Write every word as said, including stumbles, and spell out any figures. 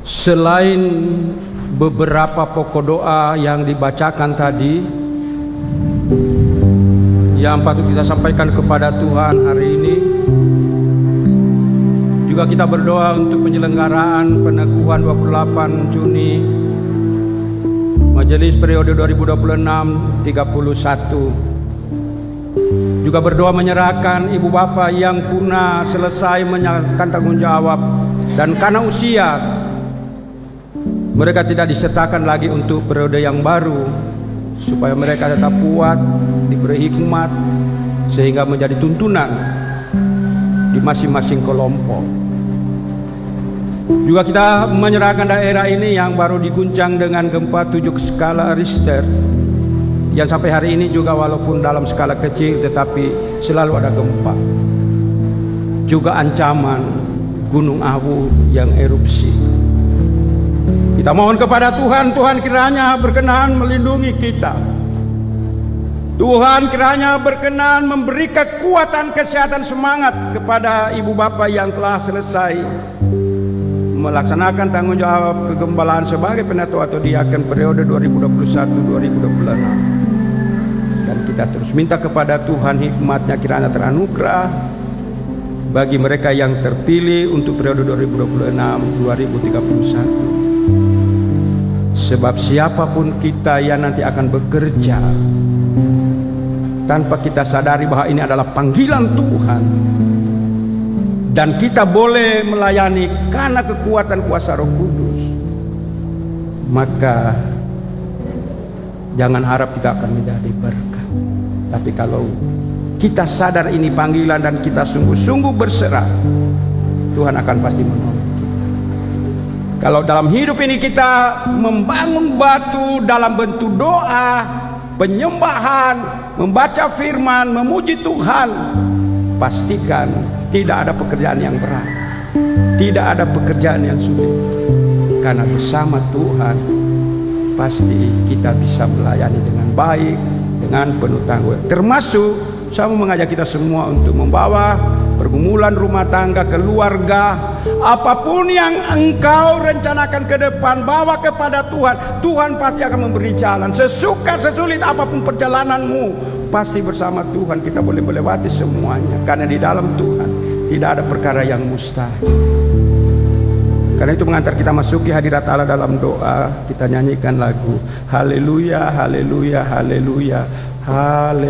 Selain beberapa pokok doa yang dibacakan tadi, yang patut kita sampaikan kepada Tuhan hari ini, juga kita berdoa untuk penyelenggaraan peneguhan dua puluh delapan Juni Majelis periode dua ribu dua puluh enam sampai tiga puluh satu. Juga berdoa menyerahkan ibu bapak yang puna selesai menyerahkan tanggung jawab, dan karena usia mereka tidak disertakan lagi untuk periode yang baru, supaya mereka tetap kuat, diberi hikmat, sehingga menjadi tuntunan di masing-masing kelompok. Juga kita menyerahkan daerah ini yang baru diguncang dengan gempa tujuh skala Richter, yang sampai hari ini juga walaupun dalam skala kecil tetapi selalu ada gempa. Juga ancaman gunung awu yang erupsi. Kita mohon kepada Tuhan, Tuhan kiranya berkenan melindungi kita. Tuhan kiranya berkenan memberi kekuatan, kesehatan, semangat kepada ibu bapak yang telah selesai melaksanakan tanggung jawab kegembalaan sebagai penatua atau diaken periode dua ribu dua puluh satu sampai dua ribu dua puluh enam. Dan kita terus minta kepada Tuhan hikmatnya kiranya teranugerah bagi mereka yang terpilih untuk periode dua ribu dua puluh enam sampai dua ribu tiga puluh satu. Sebab siapapun kita yang nanti akan bekerja, tanpa kita sadari bahwa ini adalah panggilan Tuhan, dan kita boleh melayani karena kekuatan kuasa Roh Kudus, maka jangan harap kita akan menjadi berkat. Tapi kalau kita sadar ini panggilan dan kita sungguh-sungguh berserah, Tuhan akan pasti menolong. Kalau dalam hidup ini kita membangun batu dalam bentuk doa, penyembahan, membaca firman, memuji Tuhan, pastikan tidak ada pekerjaan yang berat, tidak ada pekerjaan yang sulit, karena bersama Tuhan pasti kita bisa melayani dengan baik, dengan penuh tanggung. Termasuk saya mau mengajak kita semua untuk membawa pergumulan rumah tangga, keluarga, apapun yang engkau rencanakan ke depan, bawa kepada Tuhan. Tuhan pasti akan memberi jalan. Sesuka sesulit apapun perjalananmu, pasti bersama Tuhan kita boleh melewati semuanya, karena di dalam Tuhan tidak ada perkara yang mustahil. Karena itu mengantar kita masuki hadirat Allah dalam doa, kita nyanyikan lagu Haleluya, Haleluya, Haleluya, Haleluya.